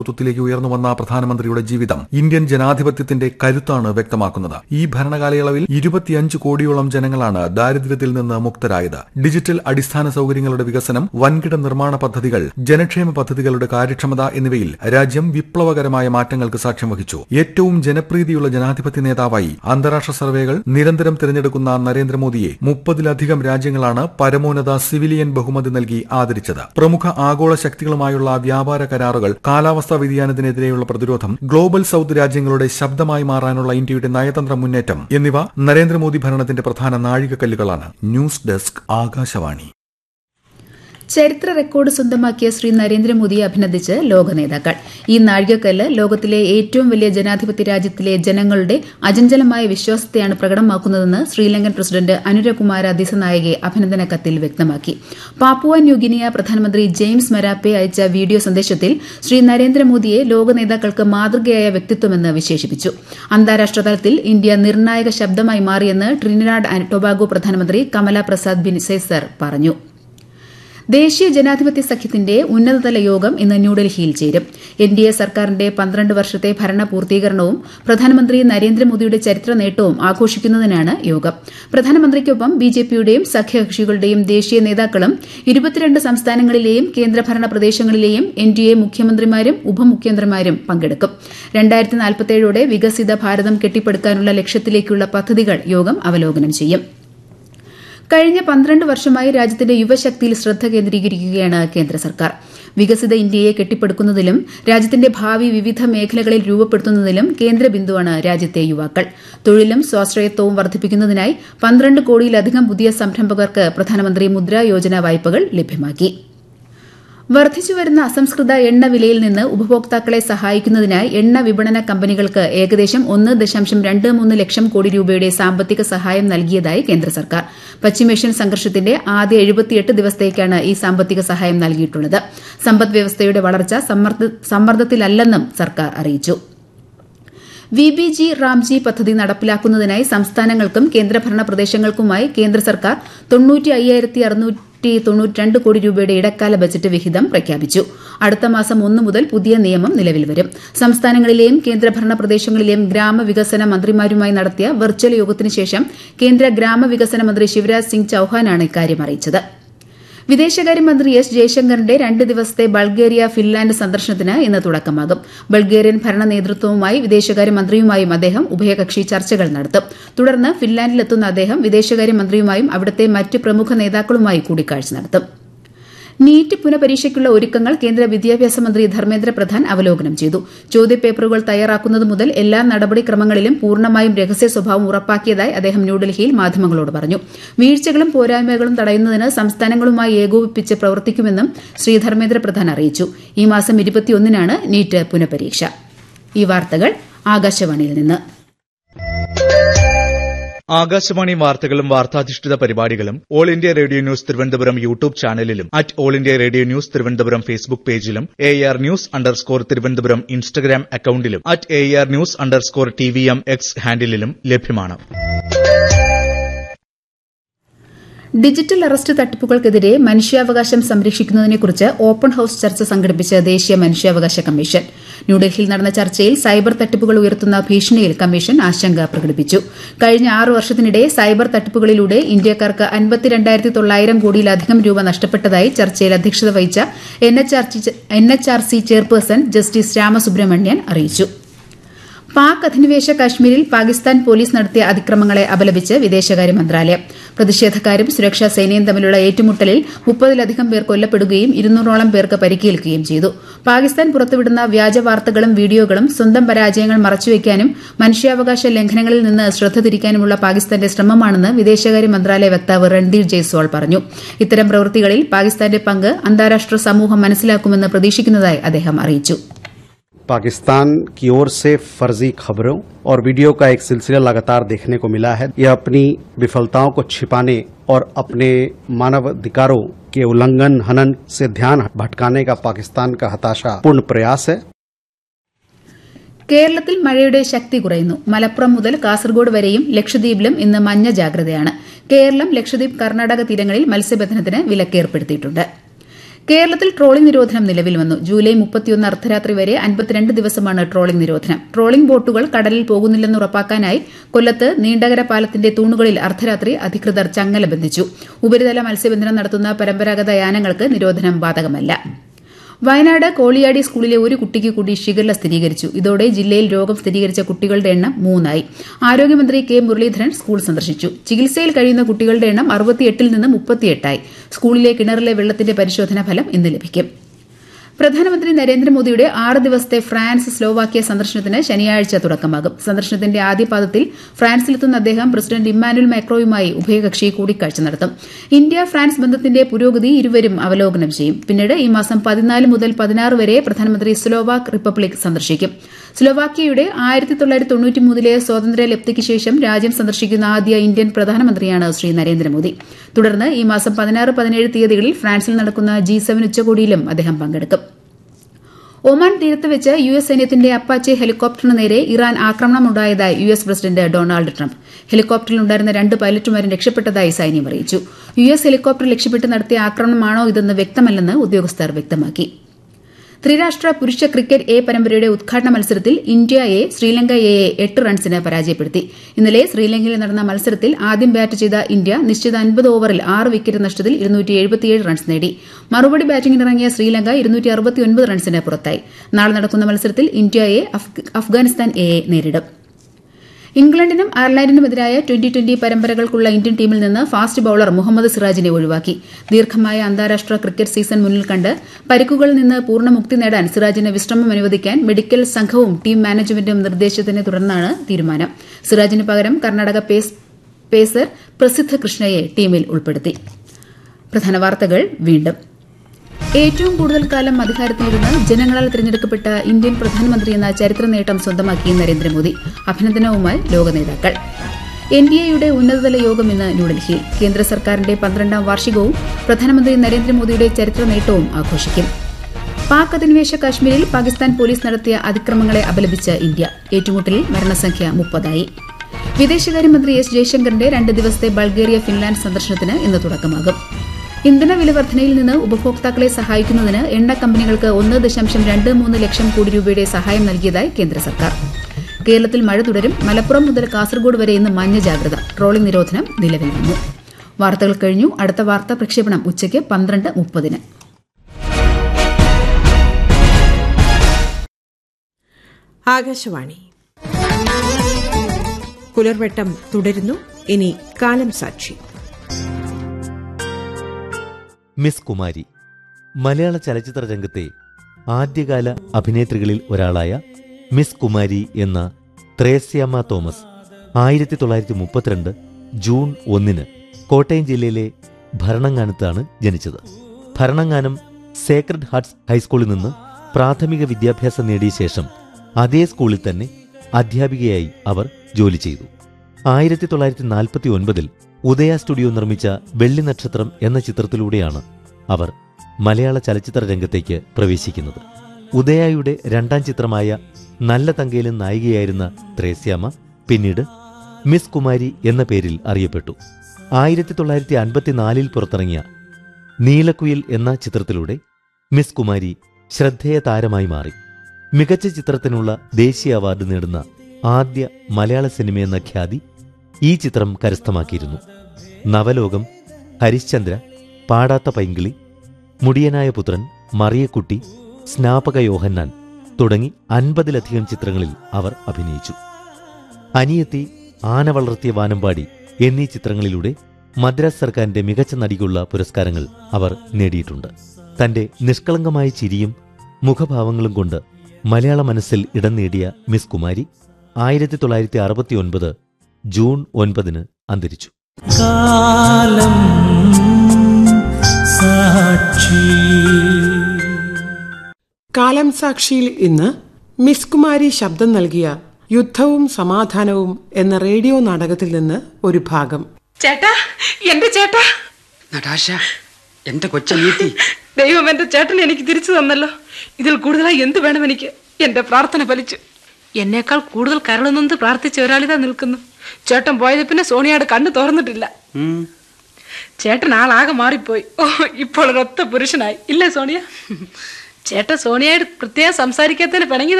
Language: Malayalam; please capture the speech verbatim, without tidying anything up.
ത്തിലേക്ക് ഉയർന്നുവന്ന പ്രധാനമന്ത്രിയുടെ ജീവിതം ഇന്ത്യൻ ജനാധിപത്യത്തിന്റെ കരുത്താണ് വ്യക്തമാക്കുന്നത്. ഈ ഭരണകാലയളവിൽ ഇരുപത്തിയഞ്ച് കോടിയോളം ജനങ്ങളാണ് ദാരിദ്ര്യത്തിൽ നിന്ന് മുക്തരായത്. ഡിജിറ്റൽ അടിസ്ഥാന സൌകര്യങ്ങളുടെ വികസനം, വൻകിട നിർമ്മാണ പദ്ധതികൾ, ജനക്ഷേമ പദ്ധതികളുടെ കാര്യക്ഷമത എന്നിവയിൽ രാജ്യം വിപ്ലവകരമായ മാറ്റങ്ങൾക്ക് സാക്ഷ്യം വഹിച്ചു. ഏറ്റവും ജനപ്രീതിയുള്ള ജനാധിപത്യ നേതാവായി അന്താരാഷ്ട്ര സർവേകൾ നിരന്തരം തിരഞ്ഞെടുക്കുന്ന നരേന്ദ്രമോദിയെ മുപ്പതിലധികം രാജ്യങ്ങളാണ് പരമോന്നത സിവിലിയൻ ബഹുമതി നൽകി ആദരിച്ചത്. പ്രമുഖ ആഗോള ശക്തികളുമായുള്ള വ്യാപാര കരാറുകൾ, കാലാവസ്ഥ വ്യതിയാനത്തിനെതിരെയുള്ള പ്രതിരോധം, ഗ്ലോബൽ സൌത്ത് രാജ്യങ്ങളുടെ ശബ്ദമായി മാറാനുള്ള ഇന്ത്യയുടെ നയതന്ത്ര മുന്നേറ്റം എന്നിവ നരേന്ദ്രമോദി ഭരണത്തിന്റെ പ്രധാന നാഴികക്കല്ലുകളാണ്. News desk, Akashvani. ചരിത്ര റെക്കോർഡ് സ്വന്തമാക്കിയ ശ്രീ നരേന്ദ്രമോദിയെ അഭിനന്ദിച്ച് ലോക നേതാക്കൾ. ഈ നാഴികക്കല്ല് ലോകത്തിലെ ഏറ്റവും വലിയ ജനാധിപത്യ രാജ്യത്തിലെ ജനങ്ങളുടെ അചഞ്ചലമായ വിശ്വാസത്തെയാണ് പ്രകടമാക്കുന്നതെന്ന് ശ്രീലങ്കൻ പ്രസിഡന്റ് അനുരകുമാര ദിസനായകെ അഭിനന്ദന കത്തിൽ വ്യക്തമാക്കി. പാപ്പുവ ന്യൂഗിനിയ പ്രധാനമന്ത്രി ജെയിംസ് മരാപ്പെ അയച്ച വീഡിയോ സന്ദേശത്തിൽ ശ്രീ നരേന്ദ്രമോദിയെ ലോക നേതാക്കൾക്ക് മാതൃകയായ വ്യക്തിത്വമെന്ന് വിശേഷിപ്പിച്ചു. അന്താരാഷ്ട്ര തലത്തിൽ ഇന്ത്യ നിർണായക ശബ്ദമായി മാറിയെന്ന് ട്രിനിഡാഡ് ആൻഡ് ടൊബാഗോ പ്രധാനമന്ത്രി കമല പ്രസാദ് ബിൻസെസർ പറഞ്ഞു. ദേശീയ ജനാധിപത്യ സഖ്യത്തിന്റെ ഉന്നതതല യോഗം ഇന്ന് ന്യൂഡൽഹിയിൽ ചേരും. എൻ ഡി എ സർക്കാരിന്റെ പന്ത്രണ്ട് വർഷത്തെ ഭരണ പൂർത്തീകരണവും പ്രധാനമന്ത്രി നരേന്ദ്രമോദിയുടെ ചരിത്ര നേട്ടവും ആഘോഷിക്കുന്നതിനാണ് യോഗം. പ്രധാനമന്ത്രിക്കൊപ്പം ബിജെപിയുടെയും സഖ്യകക്ഷികളുടെയും ദേശീയ നേതാക്കളും ഇരുപത്തിരണ്ട് സംസ്ഥാനങ്ങളിലെയും കേന്ദ്രഭരണ പ്രദേശങ്ങളിലെയും എൻ ഡി എ മുഖ്യമന്ത്രിമാരും ഉപമുഖ്യമന്ത്രിമാരും പങ്കെടുക്കും. രണ്ടായിരത്തി നാൽപ്പത്തിയേഴോടെ വികസിത ഭാരതം കെട്ടിപ്പടുക്കാനുള്ള ലക്ഷ്യത്തിലേക്കുള്ള പദ്ധതികൾ യോഗം അവലോകനം ചെയ്യും. കഴിഞ്ഞ പന്ത്രണ്ട് വർഷമായി രാജ്യത്തിന്റെ യുവശക്തിയിൽ ശ്രദ്ധ കേന്ദ്രീകരിക്കുകയാണ് കേന്ദ്ര സർക്കാർ. വികസിത ഇന്ത്യയെ കെട്ടിപ്പടുക്കുന്നതിലും രാജ്യത്തിന്റെ ഭാവി വിവിധ മേഖലകളിൽ രൂപപ്പെടുത്തുന്നതിലും കേന്ദ്ര ബിന്ദുവാണ് രാജ്യത്തെ യുവാക്കൾ. തൊഴിലും സ്വാശ്രയത്വവും വർദ്ധിപ്പിക്കുന്നതിനായി പന്ത്രണ്ട് കോടിയിലധികം പുതിയ സംരംഭകർക്ക് പ്രധാനമന്ത്രി മുദ്രാ യോജന വായ്പകൾ ലഭ്യമാക്കി. വർദ്ധിച്ചുവരുന്ന അസംസ്കൃത എണ്ണ വിലയിൽ നിന്ന് ഉപഭോക്താക്കളെ സഹായിക്കുന്നതിനായി എണ്ണ വിപണന കമ്പനികൾക്ക് ഏകദേശം ഒന്ന് ദശാംശം രണ്ട് മൂന്ന് ലക്ഷം കോടി രൂപയുടെ സാമ്പത്തിക സഹായം നൽകിയതായി കേന്ദ്ര സർക്കാർ. പശ്ചിമേഷ്യൻ സംഘർഷത്തിന്റെ ആദ്യ എഴുപത്തിയെട്ട് ദിവസത്തേക്കാണ് ഈ സാമ്പത്തിക സഹായം നൽകിയിട്ടുള്ളത്. സമ്പദ് വ്യവസ്ഥയുടെ വളർച്ച സമ്മർദ്ദത്തിലല്ലെന്നും സർക്കാർ അറിയിച്ചു. വി ബി ജി റാംജി പദ്ധതി നടപ്പിലാക്കുന്നതിനായി സംസ്ഥാനങ്ങൾക്കും കേന്ദ്രഭരണ പ്രദേശങ്ങൾക്കുമായി കേന്ദ്ര സർക്കാർ തൊണ്ണൂറ്റി അയ്യായിരത്തി അറുന്നൂറ്റി തൊണ്ണൂറ്റിരണ്ട് കോടി രൂപയുടെ ഇടക്കാല ബജറ്റ് വിഹിതം പ്രഖ്യാപിച്ചു. അടുത്ത മാസം ഒന്ന് മുതൽ പുതിയ നിയമം നിലവിൽ വരും. സംസ്ഥാനങ്ങളിലെയും കേന്ദ്രഭരണ പ്രദേശങ്ങളിലെയും ഗ്രാമവികസന മന്ത്രിമാരുമായി നടത്തിയ വെർച്വൽ യോഗത്തിന് ശേഷം കേന്ദ്ര ഗ്രാമവികസന മന്ത്രി ശിവരാജ് സിംഗ് ചൌഹാനാണ് ഇക്കാര്യം അറിയിച്ചത്. വിദേശകാര്യമന്ത്രി എസ് ജയശങ്കറിന്റെ രണ്ട് ദിവസത്തെ ബൾഗേറിയ ഫിൻലാൻഡ് സന്ദർശനത്തിന് ഇന്ന് തുടക്കമാകും. ബൾഗേറിയൻ ഭരണ നേതൃത്വവുമായി വിദേശകാര്യമന്ത്രിയുമായും അദ്ദേഹം ഉഭയകക്ഷി ചർച്ചകൾ നടത്തും. തുടർന്ന് ഫിൻലാൻഡിലെത്തുന്ന അദ്ദേഹം വിദേശകാര്യമന്ത്രിയുമായും അവിടുത്തെ മറ്റ് പ്രമുഖ നേതാക്കളുമായി കൂടിക്കാഴ്ച നടത്തും. നീറ്റ് പുനഃപരീക്ഷയ്ക്കുള്ള ഒരുക്കങ്ങൾ കേന്ദ്ര വിദ്യാഭ്യാസ മന്ത്രി ധർമ്മേന്ദ്ര പ്രധാൻ അവലോകനം ചെയ്തു. ചോദ്യപേപ്പറുകൾ തയ്യാറാക്കുന്നത് മുതൽ എല്ലാ നടപടിക്രമങ്ങളിലും പൂർണ്ണമായും രഹസ്യ സ്വഭാവം ഉറപ്പാക്കിയതായി അദ്ദേഹം ന്യൂഡൽഹിയിൽ മാധ്യമങ്ങളോട് പറഞ്ഞു. വീഴ്ചകളും പോരായ്മകളും തടയുന്നതിന് സംസ്ഥാനങ്ങളുമായി ഏകോപിപ്പിച്ച് പ്രവർത്തിക്കുമെന്നും ശ്രീ ധർമ്മേന്ദ്ര പ്രധാൻ അറിയിച്ചു. ഈ മാസം ഇരുപത്തിയൊന്നിനാണ് നീറ്റ് പുനഃപരീക്ഷ. ഈ വാർത്തകൾ ആകാശവാണിയിൽ നിന്ന്. ആകാശവാണി വാർത്തകളും വാർത്താധിഷ്ഠിത പരിപാടികളും all India radio news Thiruvananthapuram YouTube ചാനലിലും at all India radio news Thiruvananthapuram Facebook പേജിലും A R news underscore Thiruvananthapuram Instagram അക്കൌണ്ടിലും at A R news underscore T V M X ഹാൻഡിലും ലഭ്യമാണ്. ഡിജിറ്റൽ അറസ്റ്റ് തട്ടിപ്പുകൾക്കെതിരെ മനുഷ്യാവകാശം സംരക്ഷിക്കുന്നതിനെക്കുറിച്ച് ഓപ്പൺ ഹൌസ് ചർച്ച സംഘടിപ്പിച്ച ദേശീയ മനുഷ്യാവകാശ കമ്മീഷൻ. ന്യൂഡൽഹിയിൽ നടന്ന ചർച്ചയിൽ സൈബർ തട്ടിപ്പുകൾ ഉയർത്തുന്ന ഭീഷണിയിൽ കമ്മീഷൻ ആശങ്ക പ്രകടിപ്പിച്ചു. കഴിഞ്ഞ ആറ് വർഷത്തിനിടെ സൈബർ തട്ടിപ്പുകളിലൂടെ ഇന്ത്യക്കാർക്ക് അൻപത്തിരണ്ടായിരത്തി തൊള്ളായിരം കോടിയിലധികം രൂപ നഷ്ടപ്പെട്ടതായി ചർച്ചയിൽ അധ്യക്ഷത വഹിച്ച N H R C chairperson justice Ramasubramanian അറിയിച്ചു. പാക് അധിനിവേശ കാശ്മീരിൽ പാകിസ്ഥാൻ പോലീസ് നടത്തിയ അതിക്രമങ്ങളെ അപലപിച്ച് വിദേശകാര്യ മന്ത്രാലയം. പ്രതിഷേധക്കാരും സുരക്ഷാ സേനയും തമ്മിലുള്ള ഏറ്റുമുട്ടലിൽ മുപ്പതിലധികം പേർ കൊല്ലപ്പെടുകയും ഇരുന്നൂറോളം പേർക്ക് പരിക്കേൽക്കുകയും ചെയ്തു. പാകിസ്ഥാൻ പുറത്തുവിടുന്ന വ്യാജ വാർത്തകളും വീഡിയോകളും സ്വന്തം പരാജയങ്ങൾ മറച്ചുവെക്കാനും മനുഷ്യാവകാശ ലംഘനങ്ങളിൽ നിന്ന് ശ്രദ്ധ തിരിക്കാനുമുള്ള പാകിസ്ഥാന്റെ ശ്രമമാണെന്ന് വിദേശകാര്യ മന്ത്രാലയ വക്താവ് രൺദീർ ജയ്സ്വാൾ പറഞ്ഞു. ഇത്തരം പ്രവൃത്തികളിൽ പാകിസ്ഥാന്റെ പങ്ക് അന്താരാഷ്ട്ര സമൂഹം മനസ്സിലാക്കുമെന്ന് പ്രതീക്ഷിക്കുന്നതായി അദ്ദേഹം അറിയിച്ചു. पाकिस्तान की ओर से फर्जी खबरों और वीडियो का एक सिलसिला लगातार देखने को मिला है. यह अपनी विफलताओं को छिपाने और अपने मानवाधिकारों के उल्लंघन हनन से ध्यान भटकाने का पाकिस्तान का हताशापूर्ण प्रयास है. കേരളത്തിൽ മഴയുടെ ശക്തി കുറയുന്നു. മലപ്പുറം മുതൽ കാസർഗോഡ് വരെയും ലക്ഷദ്വീപിലും ഇന്ന് മഞ്ഞ ജാഗ്രതയാണ്. കേരളം, ലക്ഷദ്വീപ്, കർണാടക തീരങ്ങളിൽ മത്സ്യബന്ധനത്തിന് വിലക്കേർപ്പെടുത്തിയിട്ടുണ്ട്. കേരളത്തിൽ ട്രോളിംഗ് നിരോധനം നിലവിൽ വന്നു. ജൂലൈ മുപ്പത്തിയൊന്ന് അർദ്ധരാത്രി വരെ അൻപത്തിരണ്ട് ദിവസമാണ് ട്രോളിംഗ് നിരോധനം. ട്രോളിംഗ് ബോട്ടുകൾ കടലിൽ പോകുന്നില്ലെന്ന് ഉറപ്പാക്കാനായി കൊല്ലത്ത് നീണ്ടകര പാലത്തിന്റെ തൂണുകളിൽ അർദ്ധരാത്രി അധികൃതർ ചങ്ങല ബന്ധിച്ചു. ഉപരിതല മത്സ്യബന്ധനം നടത്തുന്ന പരമ്പരാഗത യാനങ്ങൾക്ക് നിരോധനം ബാധകമല്ല. വയനാട് കോളിയാടി സ്കൂളിലെ ഒരു കുട്ടിക്ക് കൂടി ഷിഗല്ല സ്ഥിരീകരിച്ചു. ഇതോടെ ജില്ലയിൽ രോഗം സ്ഥിരീകരിച്ച കുട്ടികളുടെ എണ്ണം മൂന്നായി. ആരോഗ്യമന്ത്രി കെ മുരളീധരൻ സ്കൂൾ സന്ദർശിച്ചു. ചികിത്സയിൽ കഴിയുന്ന കുട്ടികളുടെ എണ്ണം അറുപത്തിയെട്ടിൽ നിന്ന് മുപ്പത്തിയെട്ടായി. സ്കൂളിലെ കിണറിലെ വെള്ളത്തിന്റെ പരിശോധനാ ഫലം ഇന്ന് ലഭിക്കും. പ്രധാനമന്ത്രി നരേന്ദ്രമോദിയുടെ ആറ് ദിവസത്തെ ഫ്രാൻസ് സ്ലോവാക്യ സന്ദർശനത്തിന് ശനിയാഴ്ച തുടക്കമാകും. സന്ദർശനത്തിന്റെ ആദ്യപാദത്തിൽ ഫ്രാൻസിലെത്തുന്ന അദ്ദേഹം പ്രസിഡന്റ് ഇമ്മാനുവൽ മാക്രോയുമായി ഉഭയകക്ഷി കൂടിക്കാഴ്ച നടത്തും. ഇന്ത്യ ഫ്രാൻസ് ബന്ധത്തിന്റെ പുരോഗതി ഇരുവരും അവലോകനം ചെയ്യും. പിന്നീട് ഈ മാസം പതിനാല് മുതൽ പതിനാറ് വരെ പ്രധാനമന്ത്രി സ്ലോവാക് റിപ്പബ്ലിക് സന്ദർശിക്കും. സ്ലോവാക്യയുടെ ആയിരത്തി തൊള്ളായിരത്തി തൊണ്ണൂറ്റിമൂന്നിലെ സ്വാതന്ത്ര്യ ലബ്ധിക്ക് ശേഷം രാജ്യം സന്ദർശിക്കുന്ന ആദ്യ ഇന്ത്യൻ പ്രധാനമന്ത്രിയാണ് ശ്രീ നരേന്ദ്രമോദി. തുടർന്ന് ഈ മാസം പതിനാറ് പതിനേഴ് തീയതികളിൽ ഫ്രാൻസിൽ നടക്കുന്ന ജി സെവൻ ഉച്ചകോടിയിലും അദ്ദേഹം പങ്കെടുക്കും. ഒമാൻ തീരത്ത് വെച്ച് യു എസ് സൈന്യത്തിന്റെ അപ്പാച്ചെ ഹെലികോപ്റ്ററിന് നേരെ Iran ആക്രമണമുണ്ടായതായി U S president Donald Trump. ഹെലികോപ്റ്ററിലുണ്ടായിരുന്ന രണ്ട് പൈലറ്റുമാരും രക്ഷപ്പെട്ടതായി സൈന്യം അറിയിച്ചു. യു എസ് ഹെലികോപ്റ്റർ ലക്ഷ്യമിട്ട് നടത്തിയ ആക്രമണമാണോ ഇതെന്ന് വ്യക്തമല്ലെന്ന് ഉദ്യോഗസ്ഥർ വ്യക്തമാക്കി. ത്രിരാഷ്ട്ര പുരുഷ ക്രിക്കറ്റ് എ പരമ്പരയുടെ ഉദ്ഘാടന മത്സരത്തിൽ ഇന്ത്യ എ ശ്രീലങ്ക എയെ എട്ട് റൺസിന് പരാജയപ്പെടുത്തി. ഇന്നലെ ശ്രീലങ്കയിൽ നടന്ന മത്സരത്തിൽ ആദ്യം ബാറ്റ് ചെയ്ത ഇന്ത്യ നിശ്ചിത അൻപത് ഓവറിൽ ആറ് വിക്കറ്റ് നഷ്ടത്തിൽ ഇരുന്നൂറ്റി എഴുപത്തിയേഴ് റൺസ് നേടി. മറുപടി ബാറ്റിംഗിനിറങ്ങിയ ശ്രീലങ്ക ഇരുന്നൂറ്റി അറുപത്തിയൊൻപത് റൺസിന് പുറത്തായി. നാളെ നടക്കുന്ന മത്സരത്തിൽ ഇന്ത്യ എ അഫ്ഗാനിസ്ഥാൻ എയെ നേരിടും. ഇംഗ്ലണ്ടിനും അയർലൻഡിനുമെതിരായ ട്വന്റി ട്വന്റി പരമ്പരകൾക്കുള്ള ഇന്ത്യൻ ടീമിൽ നിന്ന് ഫാസ്റ്റ് ബൌളർ മുഹമ്മദ് സിറാജിനെ ഒഴിവാക്കി. ദീർഘമായ അന്താരാഷ്ട്ര ക്രിക്കറ്റ് സീസൺ മുന്നിൽ കണ്ട് പരിക്കുകളിൽ നിന്ന് പൂർണ്ണമുക്തി നേടാൻ സിറാജിന് വിശ്രമം അനുവദിക്കാൻ മെഡിക്കൽ സംഘവും ടീം മാനേജ്മെന്റും നിർദ്ദേശത്തിനെ തുടർന്നാണ് തീരുമാനം. സിറാജിന് പകരം കർണാടക പേസർ പ്രസിദ്ധ കൃഷ്ണയെ ടീമിൽ ഉൾപ്പെടുത്തി. പ്രധാന വാർത്തകൾ വീണ്ടും. ഏറ്റവും കൂടുതൽ കാലം അധികാരത്തിലിരുന്ന് ജനങ്ങളാൽ തിരഞ്ഞെടുക്കപ്പെട്ട ഇന്ത്യൻ പ്രധാനമന്ത്രി എന്ന ചരിത്ര നേട്ടം സ്വന്തമാക്കി നരേന്ദ്രമോദി. അഭിനന്ദനവുമായി ലോക നേതാക്കൾ. എൻ ഡി എയുടെ ഉന്നതതല യോഗം ഇന്ന് ന്യൂഡൽഹിയിൽ. കേന്ദ്ര സർക്കാരിന്റെ പന്ത്രണ്ടാം വാർഷികവും പ്രധാനമന്ത്രി നരേന്ദ്രമോദിയുടെ ചരിത്ര നേട്ടവും ആഘോഷിക്കും. പാക് അധിനിവേശ കാശ്മീരിൽ പാകിസ്ഥാൻ പോലീസ് നടത്തിയ അതിക്രമങ്ങളെ അപലപിച്ച് ഇന്ത്യ. ഏറ്റുമുട്ടലിൽ മരണസംഖ്യ മുപ്പതായി. വിദേശകാര്യമന്ത്രി എസ് ജയശങ്കറിന്റെ രണ്ട് ദിവസത്തെ ബൾഗേറിയ ഫിൻലാൻഡ് സന്ദർശനത്തിന് ഇന്ന് തുടക്കമാകും. ഇന്ധന വില വർധനയിൽ നിന്ന് ഉപഭോക്താക്കളെ സഹായിക്കുന്നതിന് എണ്ണ കമ്പനികൾക്ക് ഒന്ന് ദശാംശം രണ്ട് മൂന്ന് ലക്ഷം കോടി രൂപയുടെ സഹായം നൽകിയതായി കേന്ദ്ര സർക്കാർ. കേരളത്തിൽ മഴ തുടരും. മലപ്പുറം മുതൽ കാസർഗോഡ് വരെ ഇന്ന് മഞ്ഞ ജാഗ്രത. ട്രോളിംഗ് നിരോധനം നിലവിൽ വന്നു. വാർത്തകൾ കഴിഞ്ഞു. അടുത്ത വാർത്താ പ്രക്ഷേപണം ഉച്ചയ്ക്ക് പന്ത്രണ്ട് മുപ്പതിന്. ആകാശവാണി പുലർവട്ടം തുടരുന്നു. ഇനി കാലം സാക്ഷി. മിസ് കുമാരി മലയാള ചലച്ചിത്ര രംഗത്തെ ആദ്യകാല അഭിനേത്രികളിൽ ഒരാളായ മിസ് കുമാരി എന്ന ത്രേസ്യാമ്മ തോമസ് ആയിരത്തി തൊള്ളായിരത്തി മുപ്പത്തിരണ്ട് ജൂൺ ഒന്നിന് കോട്ടയം ജില്ലയിലെ ഭരണങ്ങാനത്താണ് ജനിച്ചത്. ഭരണങ്ങാനം സേക്രഡ് ഹാർട്സ് ഹൈസ്കൂളിൽ നിന്ന് പ്രാഥമിക വിദ്യാഭ്യാസം നേടിയ ശേഷം അതേ സ്കൂളിൽ തന്നെ അധ്യാപികയായി അവർ ജോലി ചെയ്തു. ആയിരത്തി തൊള്ളായിരത്തി നാൽപ്പത്തി ഒൻപതിൽ ഉദയ സ്റ്റുഡിയോ നിർമ്മിച്ച വെള്ളി നക്ഷത്രം എന്ന ചിത്രത്തിലൂടെയാണ് അവർ മലയാള ചലച്ചിത്ര രംഗത്തേക്ക് പ്രവേശിക്കുന്നത്. ഉദയയുടെ രണ്ടാം ചിത്രമായ നല്ല തങ്കയിലും നായികയായിരുന്ന ത്രേസ്യാമ്മ പിന്നീട് മിസ് കുമാരി എന്ന പേരിൽ അറിയപ്പെട്ടു. ആയിരത്തി തൊള്ളായിരത്തി അൻപത്തിനാലിൽ പുറത്തിറങ്ങിയ നീലക്കുയിൽ എന്ന ചിത്രത്തിലൂടെ മിസ് കുമാരി ശ്രദ്ധേയ താരമായി മാറി. മികച്ച ചിത്രത്തിനുള്ള ദേശീയ അവാർഡ് നേടുന്ന ആദ്യ മലയാള സിനിമയെന്ന ഖ്യാതി ഈ ചിത്രം കരസ്ഥമാക്കിയിരുന്നു. നവലോകം, ഹരിശ്ചന്ദ്ര, പാടാത്ത പൈങ്കിളി, മുടിയനായ പുത്രൻ, മറിയക്കുട്ടി, സ്നാപക യോഹന്നാൻ തുടങ്ങി അൻപതിലധികം ചിത്രങ്ങളിൽ അവർ അഭിനയിച്ചു. അനിയത്തി, ആന വളർത്തിയ വാനമ്പാടി എന്നീ ചിത്രങ്ങളിലൂടെ മദ്രാസ് സർക്കാരിന്റെ മികച്ച നടിക്കുള്ള പുരസ്കാരങ്ങൾ അവർ നേടിയിട്ടുണ്ട്. തന്റെ നിഷ്കളങ്കമായ ചിരിയും മുഖഭാവങ്ങളും കൊണ്ട് മലയാള മനസ്സിൽ ഇടം നേടിയ മിസ് കുമാരി ആയിരത്തി തൊള്ളായിരത്തി അറുപത്തി ഒൻപത് ജൂൺ ഒൻപതിന് അന്തരിച്ചു. കാലം സാക്ഷി. കാലം സാക്ഷിയിൽ ഇന്ന് മിസ് കുമാരി ശബ്ദം നൽകിയ യുദ്ധവും സമാധാനവും എന്ന റേഡിയോ നാടകത്തിൽ നിന്ന് ഒരു ഭാഗം. ചേട്ടാ, എന്റെ ചേട്ടാ. നടാശ, എന്റെ കൊച്ചനിയത്തി. ദൈവം എന്റെ ചേട്ടൻ എനിക്ക് തിരിച്ചു തന്നല്ലോ. ഇതിൽ കൂടുതലായി എന്ത് വേണം എനിക്ക്? എന്റെ പ്രാർത്ഥന ഫലിച്ചു. എന്നേക്കാൾ കൂടുതൽ കരളുന്നത് പ്രാർത്ഥിച്ച ഒരാളിതാ നിൽക്കുന്നു. ചേട്ടൻ പോയത് പിന്നെ സോണിയാട് കണ്ണു തുറന്നിട്ടില്ല. ചേട്ടൻ ആളാകെ മാറിപ്പോയി. ഓ, ഇപ്പോൾ ഒരൊത്ത പുരുഷനായി ഇല്ലേ സോണിയ? ചേട്ടൻ സോണിയായിട്ട് പ്രത്യേകം സംസാരിക്കാത്തതിന് പിണങ്ങി